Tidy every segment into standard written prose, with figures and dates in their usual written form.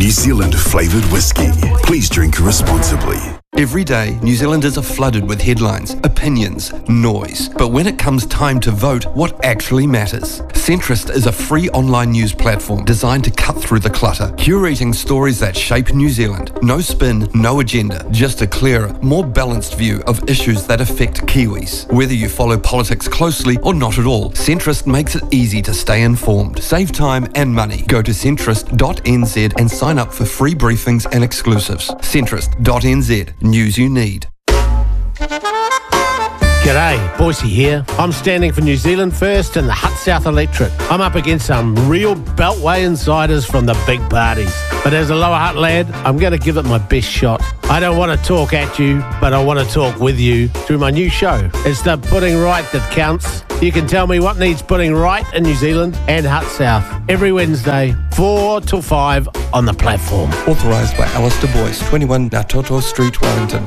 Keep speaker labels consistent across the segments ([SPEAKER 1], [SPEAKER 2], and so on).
[SPEAKER 1] New Zealand flavoured whiskey. Please drink responsibly.
[SPEAKER 2] Every day, New Zealanders are flooded with headlines, opinions, noise. But when it comes time to vote, what actually matters? Centrist is a free online news platform designed to cut through the clutter, curating stories that shape New Zealand. No spin, no agenda, just a clearer, more balanced view of issues that affect Kiwis. Whether you follow politics closely or not at all, Centrist makes it easy to stay informed. Save time and money. Go to centrist.nz and sign up for free briefings and exclusives. Centrist.nz. News you need.
[SPEAKER 3] G'day, Boise here. I'm standing for New Zealand First in the Hutt South electorate. I'm up against some real Beltway insiders from the big parties. But as a Lower Hutt lad, I'm going to give it my best shot. I don't want to talk at you, but I want to talk with you through my new show. It's the Putting Right that counts. You can tell me what needs putting right in New Zealand and Hutt South every Wednesday, 4 till 5 on the platform.
[SPEAKER 2] Authorised by Alistair Boyce, 21 Ngātoto Street, Wellington.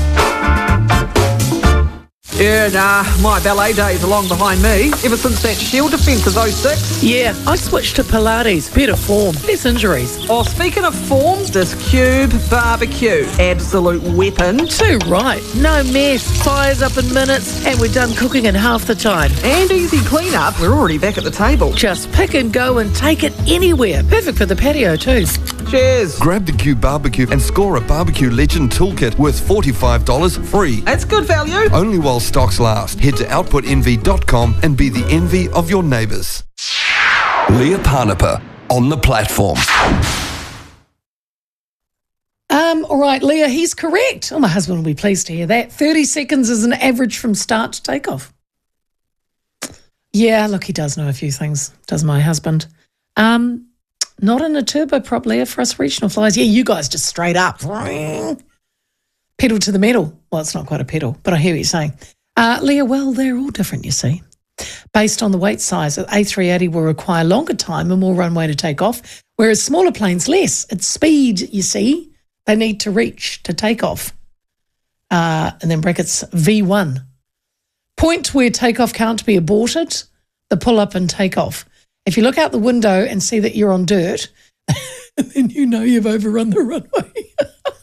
[SPEAKER 4] Yeah, nah, my ballet days are long behind me. Ever since that Shield defence of 06.
[SPEAKER 5] Yeah, I switched to Pilates. Better form, less injuries.
[SPEAKER 4] Oh, speaking of form, this Cube barbecue. Absolute weapon.
[SPEAKER 5] Too right. No mess. Fires up in minutes, and we're done cooking in half the time.
[SPEAKER 4] And easy clean-up. We're already back at the table.
[SPEAKER 5] Just pick and go and take it anywhere. Perfect for the patio too.
[SPEAKER 4] Cheers.
[SPEAKER 2] Grab the Cube Barbecue and score a Barbecue Legend Toolkit worth $45 free.
[SPEAKER 4] That's good value.
[SPEAKER 2] Only while stocks last. Head to outputenvy.com and be the envy of your neighbours. Leah Parnapa on the platform.
[SPEAKER 6] All right, Leah, he's correct. Oh, my husband will be pleased to hear that. 30 seconds is an average from start to takeoff. Yeah, look, he does know a few things, does my husband. Not in a turboprop, Leah, for us regional flyers. Yeah, you guys just straight up. Pedal to the metal. Well, it's not quite a pedal, but I hear what you're saying. Leah, well, they're all different, you see. Based on the weight size, an A380 will require longer time and more runway to take off, whereas smaller planes less. It's speed, you see, they need to reach to take off. And then brackets V1. Point where takeoff can't be aborted, the pull-up and takeoff. If you look out the window and see that you're on dirt, then you know you've overrun the runway.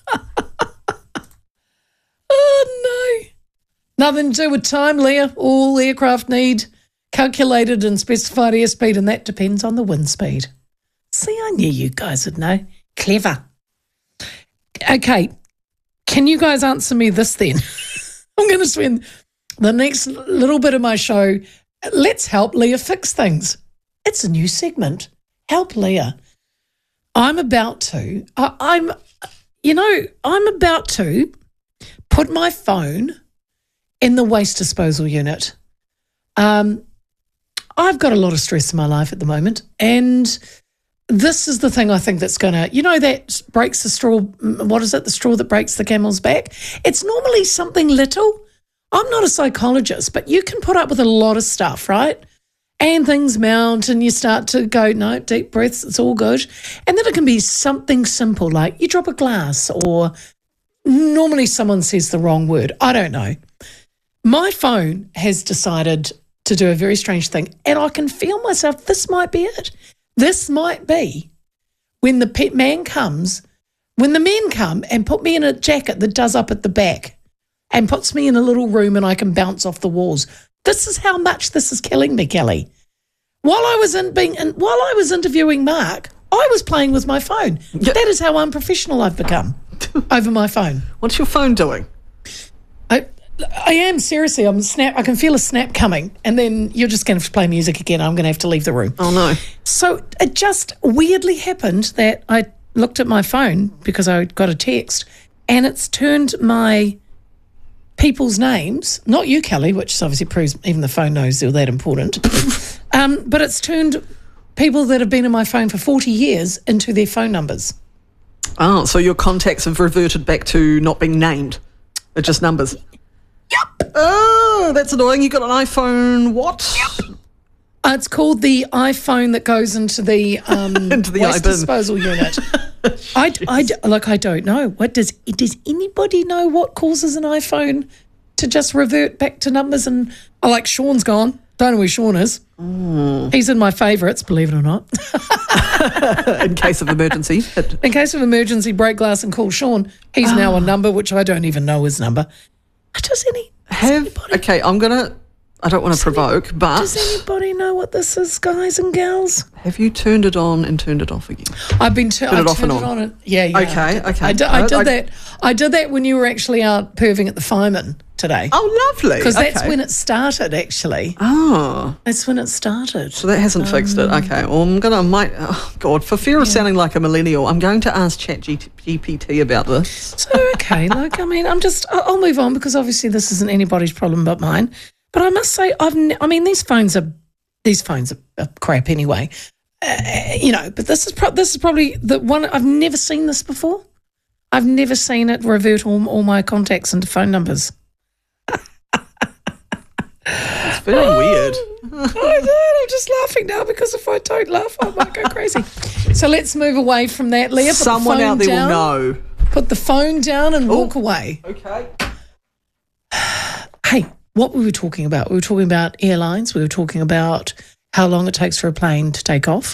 [SPEAKER 6] Oh, no. Nothing to do with time, Leah. All aircraft need calculated and specified airspeed, and that depends on the wind speed. See, I knew you guys would know. Clever. Okay, can you guys answer me this then? I'm going to spend the next little bit of my show, let's help Leah fix things. It's a new segment, Help Leah. I'm about to put my phone in the waste disposal unit. I've got a lot of stress in my life at the moment, and this is the thing I think that's going to, that breaks the straw, what is it, the straw that breaks the camel's back? It's normally something little. I'm not a psychologist, but you can put up with a lot of stuff, right? And things mount and you start to go, no, deep breaths, it's all good. And then it can be something simple like you drop a glass, or normally someone says the wrong word. I don't know. My phone has decided to do a very strange thing, and I can feel myself, this might be it. This might be when the men come and put me in a jacket that does up at the back and puts me in a little room and I can bounce off the walls. This is how much this is killing me, Kelly. While I was interviewing Mark, I was playing with my phone. Yep. That is how unprofessional I've become over my phone.
[SPEAKER 4] What's your phone doing?
[SPEAKER 6] I am, seriously. I can feel a snap coming, and then you're just going to play music again. I'm going to have to leave the room. Oh, no. So it just weirdly happened that I looked at my phone because I got a text, and it's turned my people's names, not you, Kelly, which obviously proves even the phone knows they're that important, but it's turned people that have been in my phone for 40 years into their phone numbers.
[SPEAKER 4] Oh, so your contacts have reverted back to not being named. They're just numbers. Yep. Oh, that's annoying. You got an iPhone what? Yep.
[SPEAKER 6] It's called the iPhone that goes into the waste disposal unit. I don't know. What does anybody know what causes an iPhone to just revert back to numbers? And Sean's gone. Don't know where Sean is. He's in my favourites, believe it or not.
[SPEAKER 4] In case of emergency.
[SPEAKER 6] In case of emergency, break glass and call Sean. He's now a number, which I don't even know his number.
[SPEAKER 4] Okay, I don't want to provoke, but
[SPEAKER 6] Does anybody know what this is, guys and gals?
[SPEAKER 4] have you turned it on and turned it off again?
[SPEAKER 6] I've been
[SPEAKER 4] Turn it off and
[SPEAKER 6] turned it
[SPEAKER 4] on.
[SPEAKER 6] on. Yeah.
[SPEAKER 4] Okay.
[SPEAKER 6] I did that. I did that when you were actually out perving at the fireman today.
[SPEAKER 4] Oh, lovely.
[SPEAKER 6] Because that's when it started, actually.
[SPEAKER 4] Oh,
[SPEAKER 6] That's when it started.
[SPEAKER 4] so that hasn't fixed it. Okay, well, for fear of sounding like a millennial, I'm going to ask ChatGPT about this.
[SPEAKER 6] So, okay, I'll move on because obviously this isn't anybody's problem but mine. But I must say, these phones are crap anyway. But this is probably the one. I've never seen this before. I've never seen it revert all my contacts into phone numbers.
[SPEAKER 4] It's very weird.
[SPEAKER 6] I'm just laughing now because if I don't laugh, I might go crazy. So let's move away from that, Leah.
[SPEAKER 4] Someone out there will know.
[SPEAKER 6] Put the phone down and walk away.
[SPEAKER 4] Okay.
[SPEAKER 6] Hey, what were we talking about? We were talking about airlines. We were talking about how long it takes for a plane to take off.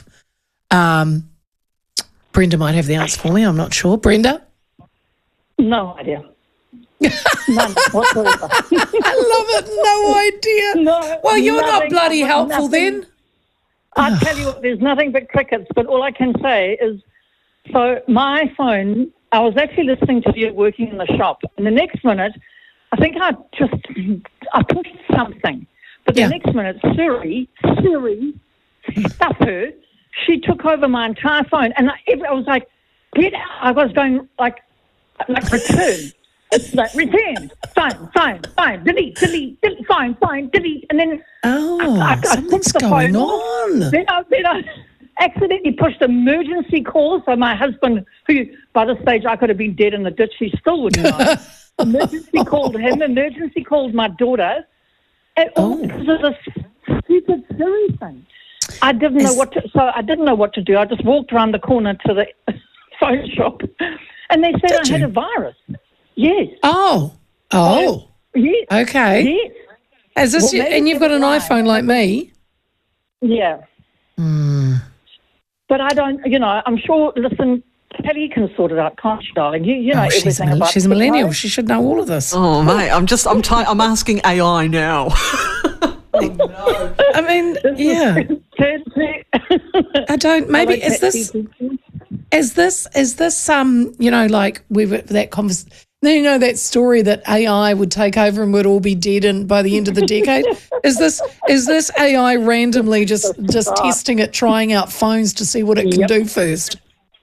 [SPEAKER 6] Brenda might have the answer for me. I'm not sure. Brenda?
[SPEAKER 7] No idea. None whatsoever.
[SPEAKER 6] I love it. No idea.
[SPEAKER 7] No,
[SPEAKER 6] well, you're not
[SPEAKER 7] nothing.
[SPEAKER 6] bloody
[SPEAKER 7] I've got
[SPEAKER 6] helpful
[SPEAKER 7] nothing.
[SPEAKER 6] then.
[SPEAKER 7] I tell you what, there's nothing but crickets, but all I can say is, so my phone, I was actually listening to you working in the shop, and the next minute, I think I pushed something, but the
[SPEAKER 6] Yeah.
[SPEAKER 7] next minute, Siri, stuff her, she took over my entire phone, and I was like, get out. I was going like return. It's like return, fine, delete, fine, delete, and then I
[SPEAKER 6] Something's
[SPEAKER 7] put the
[SPEAKER 6] going
[SPEAKER 7] phone
[SPEAKER 6] on.
[SPEAKER 7] off. Then I accidentally pushed emergency call, so my husband, who by this stage I could have been dead in the ditch, he still wouldn't know. Emergency called him, emergency called my daughter, and all because of this stupid Siri thing. I didn't know what to do. I just walked around the corner to the phone shop, and they said I had a virus. Yes.
[SPEAKER 6] Oh.
[SPEAKER 7] Yes.
[SPEAKER 6] Okay.
[SPEAKER 7] Yes.
[SPEAKER 6] Is this
[SPEAKER 7] Well, maybe
[SPEAKER 6] and you've got an
[SPEAKER 7] it's
[SPEAKER 6] iPhone like me?
[SPEAKER 7] Yeah. But I don't, I'm sure, listen, Kelly can sort it out, can't she, darling? You know everything about
[SPEAKER 6] she's a millennial.
[SPEAKER 7] technology.
[SPEAKER 6] She should know all of this.
[SPEAKER 4] Oh, mate, I'm asking AI now.
[SPEAKER 6] I mean, yeah. I don't. Maybe is this like we were that conversation. That story that AI would take over and we'd all be dead and by the end of the decade. Is this AI randomly just testing it, trying out phones to see what it can do first?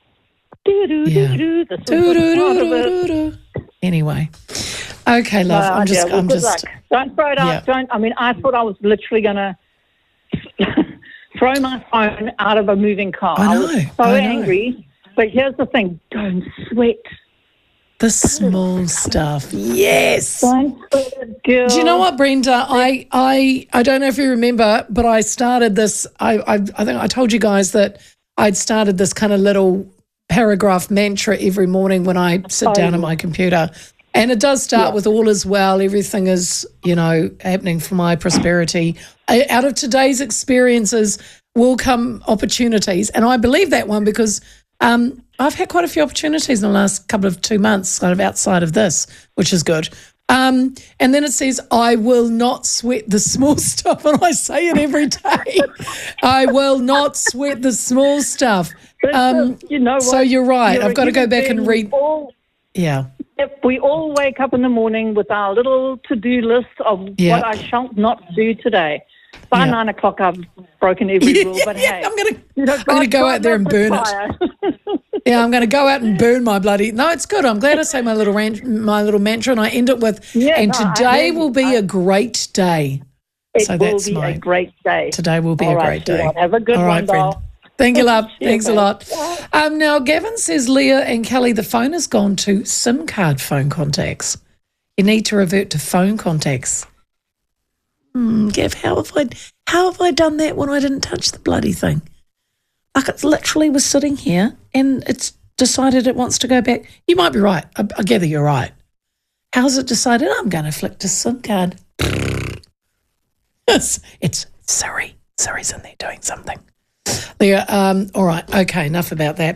[SPEAKER 6] Anyway, okay, love. I'm just.
[SPEAKER 7] Don't throw it out.
[SPEAKER 6] Yeah.
[SPEAKER 7] I thought I was literally going to throw my phone out of a moving car.
[SPEAKER 6] I know,
[SPEAKER 7] was so angry. But here's the thing: don't sweat.
[SPEAKER 6] The small stuff. Yes.
[SPEAKER 7] Don't sweat, girl.
[SPEAKER 6] Do you know what, Brenda? I don't know if you remember, but I started this. I think I told you guys that I'd started this kind of little paragraph mantra every morning when I sit down at my computer. And it does start with all is well, everything is, happening for my prosperity. Out of today's experiences will come opportunities. And I believe that one because I've had quite a few opportunities in the last couple of 2 months, kind of outside of this, which is good. And then it says, I will not sweat the small stuff. And I say it every day. I will not sweat the small stuff.
[SPEAKER 7] You know what?
[SPEAKER 6] So you're right. I've got to go back and read. Yeah.
[SPEAKER 7] We all wake up in the morning with our little to-do list of what I shall not do today. By 9 o'clock, I've broken every rule. But hey,
[SPEAKER 6] I'm going to go out there and burn it. Yeah, I'm going to go out and burn my bloody. No, it's good. I'm glad I say my little mantra, and I end it with. Today will be a great day.
[SPEAKER 7] It will be a great day.
[SPEAKER 6] Today will be a great day.
[SPEAKER 7] Have a good one,
[SPEAKER 6] friend. Thank you, love. Thanks a lot. Now, Gavin says, Leah and Kelly, the phone has gone to SIM card phone contacts. You need to revert to phone contacts. Gav, how have I done that when I didn't touch the bloody thing? Like it literally was sitting here and it's decided it wants to go back. You might be right. I gather you're right. How's it decided? I'm going to flick to SIM card. It's Siri's in there doing something. There. All right. Okay. Enough about that.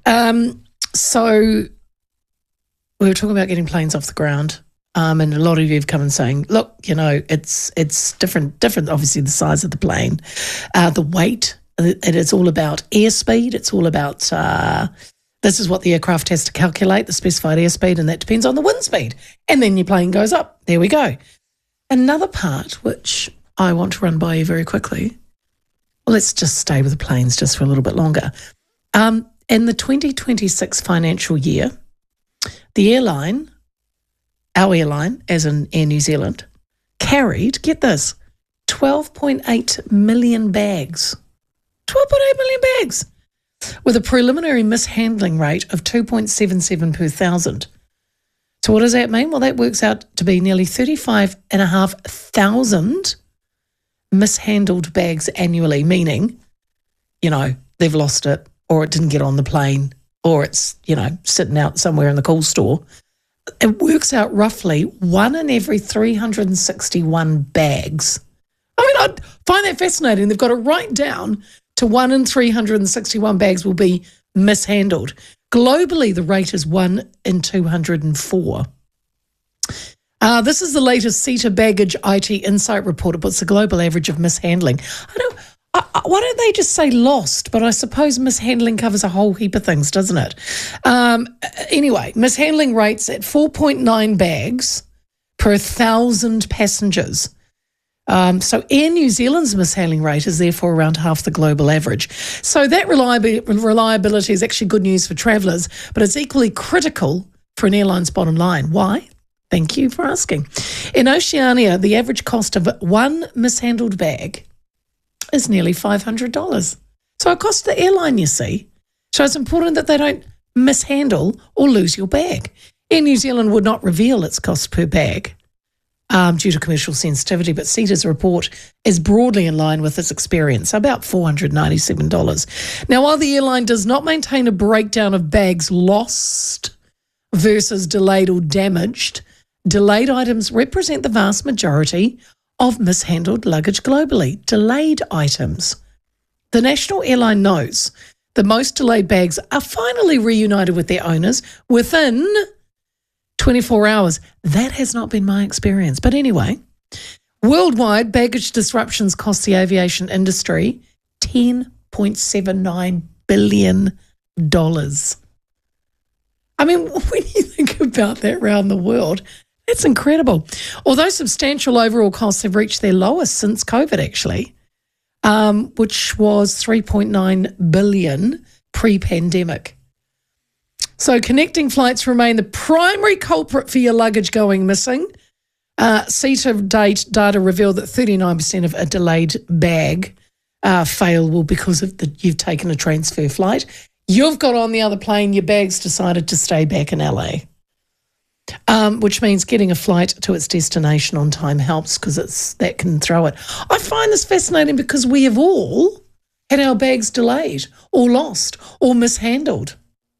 [SPEAKER 6] So we were talking about getting planes off the ground. And a lot of you have come and saying, look, it's different, obviously, the size of the plane, the weight. It's all about airspeed. It's all about, this is what the aircraft has to calculate, the specified airspeed, and that depends on the wind speed. And then your plane goes up. There we go. Another part, which I want to run by you very quickly, let's just stay with the planes just for a little bit longer. In the 2026 financial year, the airline, our airline, as in Air New Zealand, carried, get this, 12.8 million bags. 12.8 million bags, with a preliminary mishandling rate of 2.77 per thousand. So what does that mean? Well, that works out to be nearly 35,500 mishandled bags annually, meaning, they've lost it, or it didn't get on the plane, or it's, sitting out somewhere in the cool store. It works out roughly 1 in every 361 bags. I find that fascinating. They've got it right down to 1 in 361 bags will be mishandled. Globally, the rate is 1 in 204. This is the latest CETA Baggage IT Insight report. It puts the global average of mishandling. Why don't they just say lost? But I suppose mishandling covers a whole heap of things, doesn't it? Anyway, mishandling rates at 4.9 bags per 1,000 passengers. So Air New Zealand's mishandling rate is therefore around half the global average. So that reliability is actually good news for travellers, but it's equally critical for an airline's bottom line. Why? Thank you for asking. In Oceania, the average cost of one mishandled bag is nearly $500. So it costs the airline, you see. So it's important that they don't mishandle or lose your bag. Air New Zealand would not reveal its cost per bag due to commercial sensitivity, but CETA's report is broadly in line with its experience, about $497. Now, while the airline does not maintain a breakdown of bags lost versus delayed or damaged, delayed items represent the vast majority of mishandled luggage globally. Delayed items. The national airline notes that most delayed bags are finally reunited with their owners within 24 hours. That has not been my experience. But anyway, worldwide, baggage disruptions cost the aviation industry $10.79 billion. I mean, when you think about that around the world, it's incredible. Although substantial overall costs have reached their lowest since COVID, actually, which was $3.9 billion pre-pandemic. So connecting flights remain the primary culprit for your luggage going missing. CETA data revealed that 39% of a delayed bag fail will because of you've taken a transfer flight. You've got on the other plane, your bag's decided to stay back in LA, which means getting a flight to its destination on time helps because that can throw it. I find this fascinating because we have all had our bags delayed or lost or mishandled,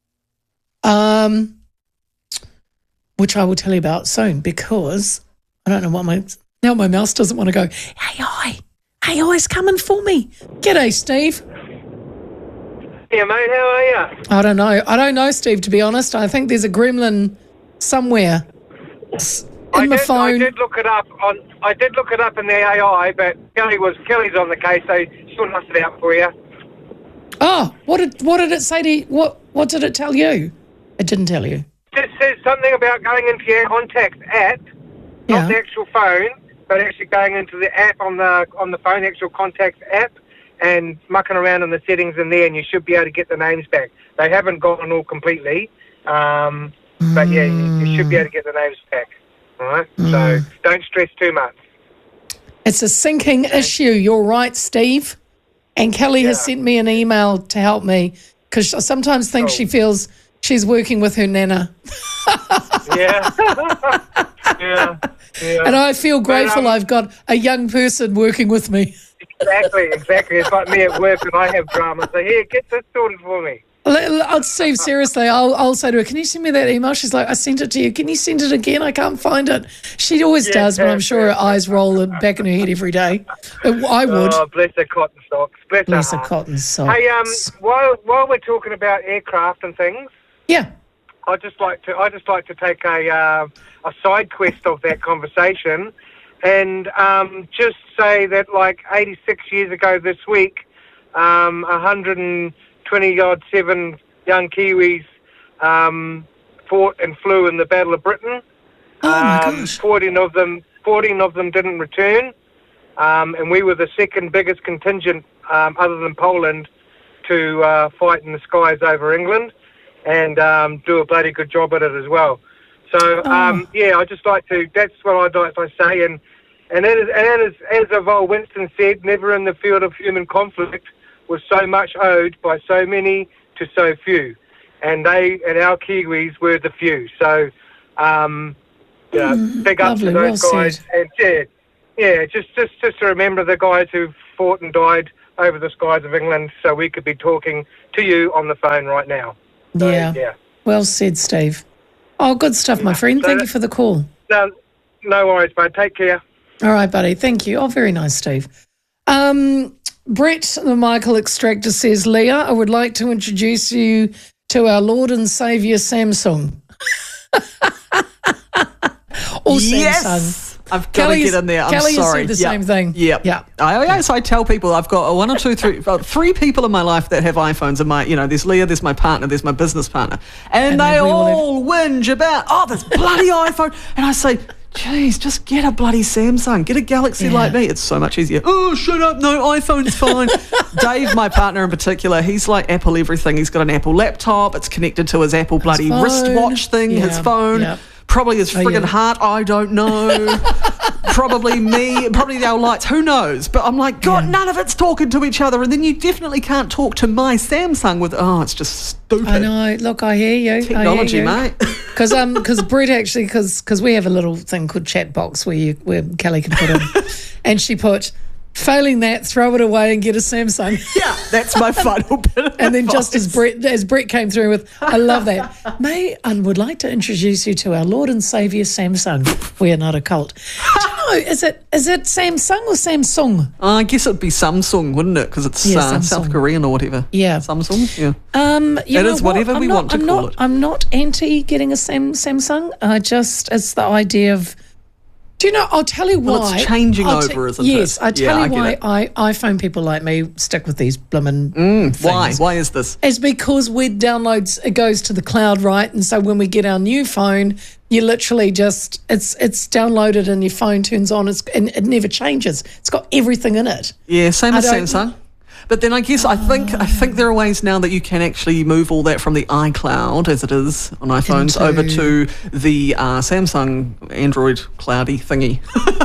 [SPEAKER 6] which I will tell you about soon because I don't know what now my mouse doesn't want to go, AI's coming for me. G'day, Steve.
[SPEAKER 8] Yeah, mate, how are you?
[SPEAKER 6] I don't know, Steve, to be honest. I think there's a gremlin somewhere in my phone.
[SPEAKER 8] I did look it up in the AI, but Kelly's on the case, so she'll bust it out for you.
[SPEAKER 6] Oh, what did it say to you? What did it tell you? It didn't tell you.
[SPEAKER 8] It says something about going into your contacts app, not the actual phone, but actually going into the app on the phone, actual contacts app, and mucking around in the settings in there, and you should be able to get the names back. They haven't gone all completely, but yeah, you should be able to get the names back. All right, so don't stress too much.
[SPEAKER 6] It's a sinking issue. You're right, Steve. And Kelly has sent me an email to help me because I sometimes think she feels she's working with her nana.
[SPEAKER 8] Yeah.
[SPEAKER 6] And I feel grateful I've got a young person working with me.
[SPEAKER 8] Exactly. It's like me at work and I have drama. So here, get this sorted for me.
[SPEAKER 6] Steve, seriously, I'll say to her, can you send me that email? She's like, I sent it to you. Can you send it again? I can't find it. She always does, but I'm sure her eyes roll back in her head every day. I would.
[SPEAKER 8] Oh, bless her cotton socks.
[SPEAKER 6] Bless her cotton socks.
[SPEAKER 8] Hey, while we're talking about aircraft and things,
[SPEAKER 6] yeah,
[SPEAKER 8] I just like to take a side quest of that conversation, and just say that like 86 years ago this week, 127 young Kiwis fought and flew in the Battle of Britain.
[SPEAKER 6] Oh my gosh.
[SPEAKER 8] 14 of them didn't return, and we were the second biggest contingent, other than Poland, to fight in the skies over England, and do a bloody good job at it as well. So I just like to. That's what I'd like to say, and it is, as of old Winston said, never in the field of human conflict was so much owed by so many to so few, and our Kiwis were the few. So, big up to those guys, and just to remember the guys who fought and died over the skies of England, so we could be talking to you on the phone right now. So, yeah.
[SPEAKER 6] Well said, Steve. Oh, good stuff, my friend. Thank you for the call.
[SPEAKER 8] No worries, mate. Take care.
[SPEAKER 6] All right, buddy. Thank you. Oh, very nice, Steve. Brett, the Michael Extractor, says, Leah, I would like to introduce you to our Lord and Saviour Samsung. Or Samsung.
[SPEAKER 4] I've got to get in there. I'm
[SPEAKER 6] Kelly
[SPEAKER 4] sorry.
[SPEAKER 6] Said the same thing.
[SPEAKER 4] Yeah. I tell people I've got one or two, three people in my life that have iPhones. And there's Leah, there's my partner, there's my business partner, and they all whinge about this bloody iPhone. And I say, geez, just get a bloody Samsung. Get a Galaxy like me. It's so much easier. Oh, shut up. No, iPhone's fine. Dave, my partner in particular, he's like Apple everything. He's got an Apple laptop. It's connected to his Apple bloody wristwatch thing, his phone. Yeah. Probably his friggin' heart, I don't know. Probably me, probably our lights, who knows? But I'm like, God, none of it's talking to each other. And then you definitely can't talk to my Samsung with, it's just stupid.
[SPEAKER 6] I know. Look, I hear you.
[SPEAKER 4] Technology, mate.
[SPEAKER 6] Because Brett actually, because we have a little thing called chat box where Kelly can put in, and she put, failing that, throw it away and get a Samsung.
[SPEAKER 4] Yeah, that's my final bit of
[SPEAKER 6] And then
[SPEAKER 4] advice.
[SPEAKER 6] just as Brett came through with, I love that. May and would like to introduce you to our Lord and Saviour Samsung. We are not a cult. Do you know, is it Samsung or Samsung?
[SPEAKER 4] I guess it'd be Samsung, wouldn't it? Because it's South Korean or whatever.
[SPEAKER 6] Yeah.
[SPEAKER 4] Samsung, yeah.
[SPEAKER 6] It
[SPEAKER 4] is whatever we want to call it.
[SPEAKER 6] I'm not anti getting a Samsung. It's the idea of, do you know, I'll tell you why.
[SPEAKER 4] Well, it's changing over, isn't it?
[SPEAKER 6] Yes, I tell you why iPhone people like me stick with these blooming things.
[SPEAKER 4] Why? Why is this?
[SPEAKER 6] It's because it goes to the cloud, right? And so when we get our new phone, you literally just, it's downloaded and your phone turns on, and it never changes. It's got everything in it.
[SPEAKER 4] Yeah, same as Samsung. But then I guess I think there are ways now that you can actually move all that from the iCloud, as it is on iPhones, over to the Samsung Android cloudy thingy.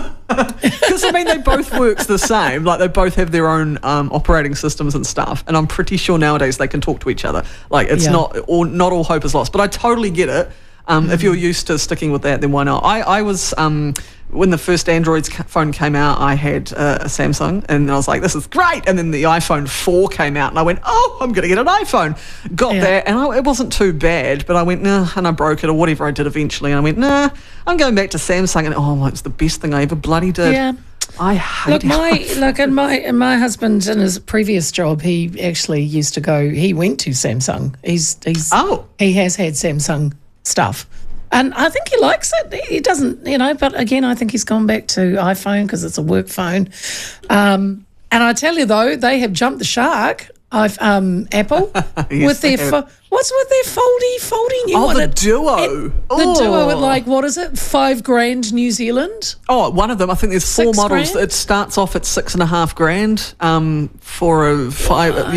[SPEAKER 4] Because, they both works the same. Like, they both have their own operating systems and stuff. And I'm pretty sure nowadays they can talk to each other. Like, it's not all hope is lost. But I totally get it. If you're used to sticking with that, then why not? I was... when the first Android phone came out, I had a Samsung, and I was like, this is great. And then the iPhone 4 came out, and I went, I'm going to get an iPhone. Got that, and it wasn't too bad, but I went, nah, and I broke it, or whatever I did eventually. And I went, nah, I'm going back to Samsung, and it's the best thing I ever bloody did. Yeah. I hate
[SPEAKER 6] and my husband in his previous job, he actually used to go, he went to Samsung. He has had Samsung stuff. And I think he likes it. He doesn't, but again, I think he's gone back to iPhone because it's a work phone. And I tell you, though, they have jumped the shark, Apple, with their what's with their foldy new one?
[SPEAKER 4] The Duo.
[SPEAKER 6] The Duo at what is it, $5,000 New Zealand?
[SPEAKER 4] One of them, I think there's 4 models. It starts off at $6,500 for a 5,